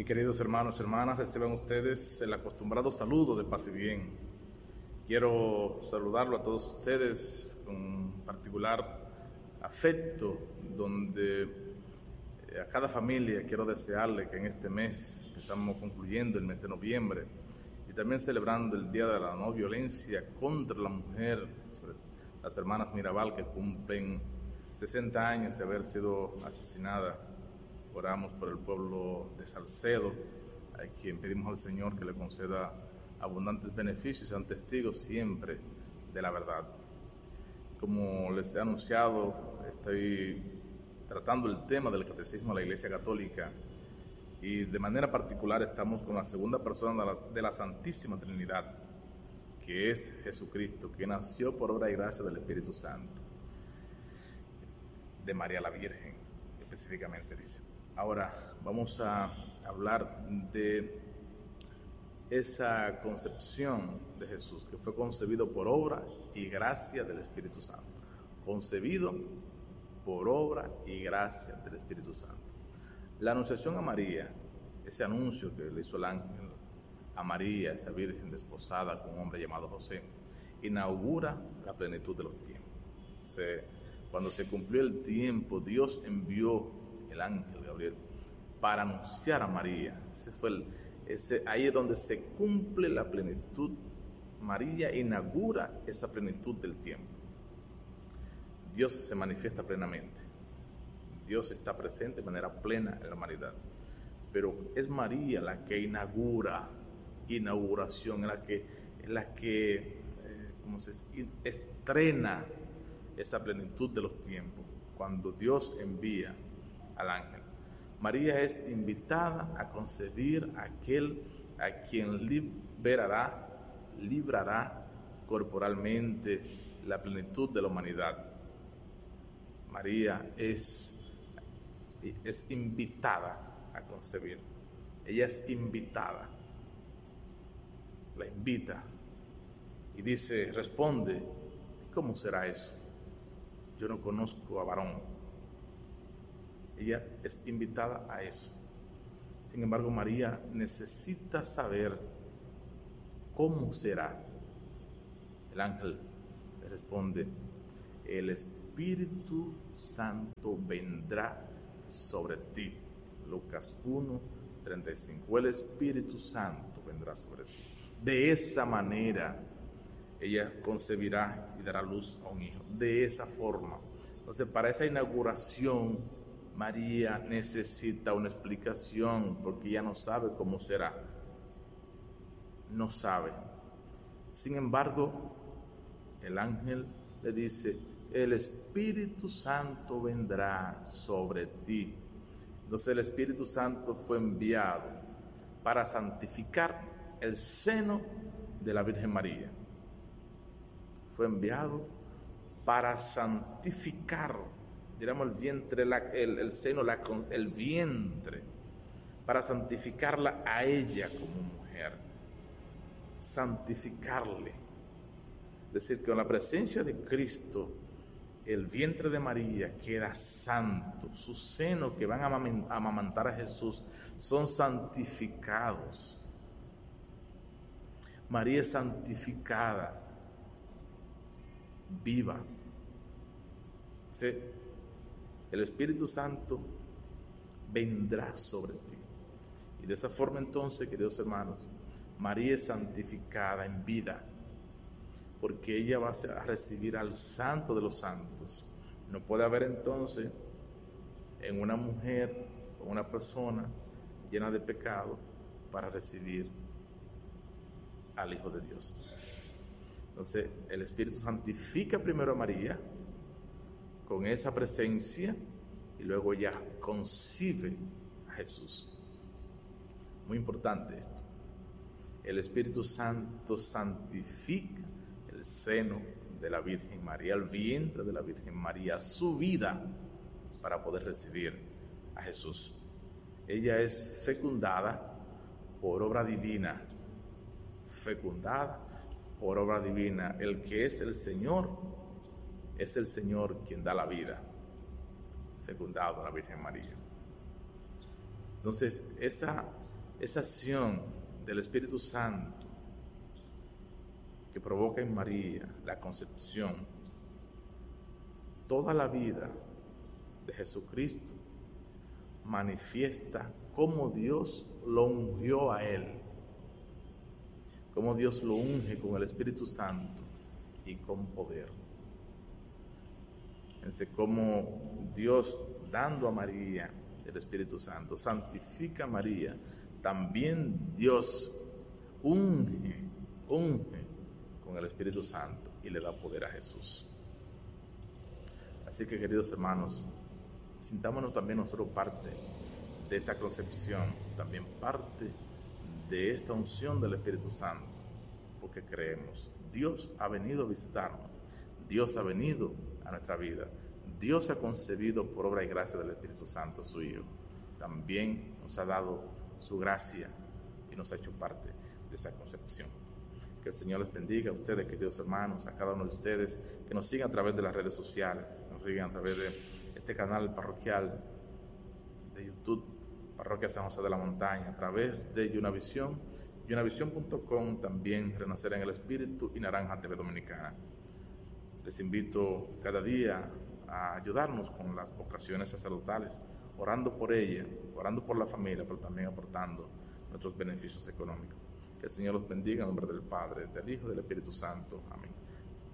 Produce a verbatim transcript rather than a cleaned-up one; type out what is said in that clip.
queridos hermanos y hermanas, reciban ustedes el acostumbrado saludo de paz y bien. Quiero saludarlo a todos ustedes con particular afecto, donde a cada familia quiero desearle que en este mes que estamos concluyendo, el mes de noviembre, y también celebrando el Día de la No Violencia contra la Mujer, las hermanas Mirabal que cumplen sesenta años de haber sido asesinada. Oramos por el pueblo de Salcedo, a quien pedimos al Señor que le conceda abundantes beneficios y sean testigos siempre de la verdad. Como les he anunciado, estoy tratando el tema del catecismo de la Iglesia Católica y de manera particular estamos con la segunda persona de la, de la Santísima Trinidad, que es Jesucristo, que nació por obra y gracia del Espíritu Santo, de María la Virgen, específicamente dice. Ahora vamos a hablar de esa concepción de Jesús, que fue concebido por obra y gracia del Espíritu Santo. Concebido por obra y gracia del Espíritu Santo. La anunciación a María, ese anuncio que le hizo el ángel a María, esa virgen desposada con un hombre llamado José, inaugura la plenitud de los tiempos. O sea, cuando se cumplió el tiempo, Dios envió el ángel Gabriel para anunciar a María. Ese fue el, ese, ahí es donde se cumple la plenitud. María inaugura esa plenitud del tiempo. Dios se manifiesta plenamente. Dios está presente de manera plena en la humanidad. Pero es María la que inaugura, inauguración, es la que, es la que eh, ¿cómo se dice? estrena esa plenitud de los tiempos, cuando Dios envía al ángel. María es invitada a concebir a aquel a quien liberará, librará corporalmente la plenitud de la humanidad. María es, es invitada a concebir. Ella es invitada. La invita y dice, responde, ¿cómo será eso? Yo no conozco a varón. Ella es invitada a eso. Sin embargo, María necesita saber cómo será. El ángel le responde, el Espíritu Santo vendrá sobre ti. Lucas uno, treinta y cinco. El Espíritu Santo vendrá sobre ti. De esa manera, ella concebirá y dará luz a un hijo. De esa forma. Entonces, para esa inauguración, María necesita una explicación porque ella no sabe cómo será. No sabe. Sin embargo, el ángel le dice, el Espíritu Santo vendrá sobre ti. Entonces el Espíritu Santo fue enviado para santificar el seno de la Virgen María. Fue enviado para santificar, diríamos, el vientre, la, el, el seno, la, el vientre, para santificarla a ella como mujer, santificarle. Es decir, que con la presencia de Cristo, el vientre de María queda santo, sus senos que van a amamantar a Jesús son santificados. María es santificada, viva. ¿Sí? El Espíritu Santo vendrá sobre ti. Y de esa forma entonces, queridos hermanos, María es santificada en vida, porque ella va a recibir al Santo de los Santos. No puede haber entonces en una mujer o una persona llena de pecado para recibir al Hijo de Dios. Entonces, el Espíritu santifica primero a María con esa presencia y luego ella concibe a Jesús. Muy importante esto. El Espíritu Santo santifica el seno de la Virgen María, el vientre de la Virgen María, su vida, para poder recibir a Jesús. Ella es fecundada por obra divina, fecundada por obra divina. El que es el Señor, es el Señor quien da la vida, fecundado a la Virgen María. Entonces, esa esa acción del Espíritu Santo que provoca en María la concepción, toda la vida de Jesucristo manifiesta cómo Dios lo ungió a Él, cómo Dios lo unge con el Espíritu Santo y con poder. Fíjense cómo Dios, dando a María el Espíritu Santo, santifica a María. También Dios unge, unge con el Espíritu Santo y le da poder a Jesús. Así que, queridos hermanos, sintámonos también nosotros parte de esta concepción, también parte de esta unción del Espíritu Santo, porque creemos, Dios ha venido a visitarnos, Dios ha venido a nuestra vida, Dios ha concebido por obra y gracia del Espíritu Santo, su Hijo. También nos ha dado su gracia y nos ha hecho parte de esa concepción. Que el Señor les bendiga a ustedes, queridos hermanos, a cada uno de ustedes, que nos sigan a través de las redes sociales, nos sigan a través de este canal parroquial de YouTube, Parroquia San José de la Montaña, a través de Yunavisión, yunavisión punto com, también Renacer en el Espíritu y Naranja T V Dominicana. Les invito cada día a ayudarnos con las vocaciones sacerdotales, orando por ella, orando por la familia, pero también aportando nuestros beneficios económicos. Que el Señor los bendiga en nombre del Padre, del Hijo y del Espíritu Santo. Amén.